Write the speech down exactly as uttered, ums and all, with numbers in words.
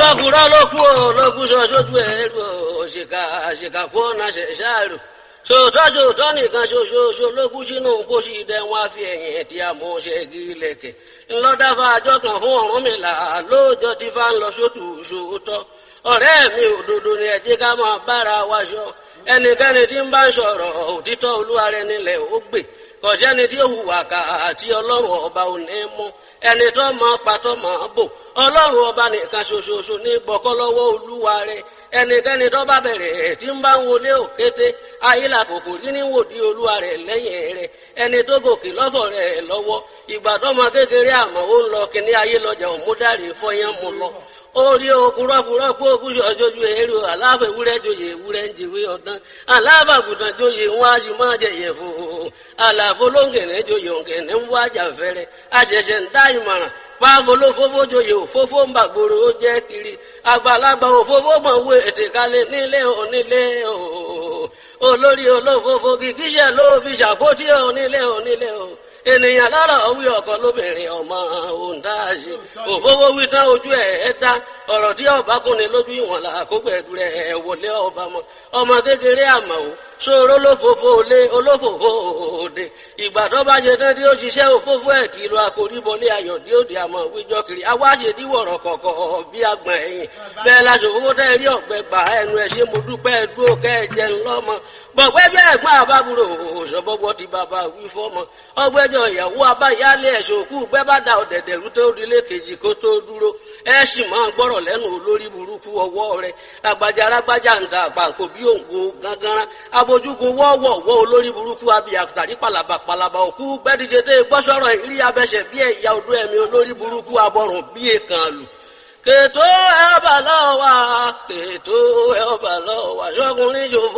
kúrọ́kúrọ́ ló kú o ló kú sọ sójú ẹ̀ lò òṣìkà àṣìkà kú ọ̀nà ṣẹ̀ṣáàrò sòótọ́ sòótọ́ nìkan ṣoṣooṣo ló kú sínú kóṣì dẹ́ wọ́n á fi ẹ̀yìn tí a mú ṣe gí lẹ̀kẹ̀ ńlọ́dáfà àjọ kan fún Ọ̀rúnmìlà lóòjọ́ tí fá ń lọ sótù sòótọ́ ọ̀rẹ́ mi òdodo ni ẹ jẹ́ ká máa bára wa yọ ẹnikẹ́ni tí ń bá ń sọ̀rọ̀ òtítọ́ olúwa rẹ̀ nílẹ̀ ó gbè kọ̀sẹ́ni tí ó hùwà ká àti ọlọ́run ọba ò ní mú ẹni tó mọ pàtó mọ bò ọlọ́run ọba nìkan ṣoṣoṣo ní gbọ́kọ́ lọ́wọ́ olúwa rẹ̀ ẹnikẹ́ni tó bá bẹ̀rẹ̀ tí ń bá ń wọlé òkété ayílà kòkò rí ní wòdí olúwa rẹ̀ lẹ́yìn rẹ̀ ẹni tó gòkè lọ́fọ̀ rẹ̀ lọ́wọ́ ìgbà tó mọ kékeré àmọ́ ó ń lọ kíní ayé lọ́jà òmúdàrí fọyán mu lọ orí okùrọ́kùrọ́ kó okùsọ̀ ojú èrò aláfẹ́ ewúrẹ́ joyè ewúrẹ́ ń jèwé ọ̀dán alábàgùtàn joyè wọn a sì máa jẹ̀yẹ̀ fò àlàfo lóńgẹ̀nẹ́ joyè òǹgẹ̀nẹ́ ń wájà fẹ́rẹ́ àṣẹ̀ṣẹ̀ ń dá ìmọ̀ràn pàgọ́ ló fófó joyè òfófó ń bàgbòrò ó jẹ́ kiri àgbàlagbà òfófó mọ̀ wé ètè kalẹ̀ nílé onílé o olórí olófófó kìkíṣẹ́ ló fi ṣàpótí onílé onílé o ènìyàn lọ́rọ̀ wí ọkọ lóbìnrin ọmọ òǹdáàṣe òfófó wí tán ojú ẹ̀ ẹ́ dá ọ̀rọ̀ tí ọba kúnni lójú ìwọ̀n là kó pẹ̀lú rẹ̀ wọlé ọba mọ́ ọmọ kékeré àmọ́ ò ṣòro olófòfó lé olófòfó òde ìgbà tó bá jẹ tán tí ó ṣiṣẹ́ òfófó ẹ̀ kìlọ àkóríbọlé ayọ̀ dí òde àmọ́ wíjọ kiri awáṣe díwọ̀rọ̀ kọ̀kọ̀ bí agbọ̀n ẹ̀yìn bẹ́ẹ̀ láṣòfófó tẹ́ rí ọ̀gbẹ́ gbà ẹnu ẹ̀ ṣe mo dúpẹ́ dúró kẹ́ ẹ jẹun lọ́mọ bọ̀pẹ́ bí ẹ̀gbọ́n àbábúrò òṣọ́bọ́gbọ́ ti bàbá wí fọ́mọ ọgbẹ́jọ ìyàwó abáyálé ẹ̀ṣọ́ òkú gbẹ́ bá da ọ̀dẹ̀dẹ̀rú tó rílé kejì kó tó dúró ẹ sì máa gbọ́rọ̀ lẹ́nu olórí burúkú ọwọ́ rẹ̀ lágbájá lágbájá ń ta àpàǹkò bí òǹgbò gángan abojúgun wọ́ọ̀wọ̀wọ́ olórí burúkú abiyàtàrí palaba palaba òkú gbẹ́díje tẹ́ gbọ́sọ̀rọ̀ ìrí abẹ́sẹ̀ bí ẹ̀yà odó ẹ̀mí olórí burúkú abọ́rùn bí èkán lù kètò ẹ̀ ọ̀bà lọ́wọ́ kètò ẹ̀ ọ̀bà lọ́wọ́ ṣọ́kùnrin ṣòfò.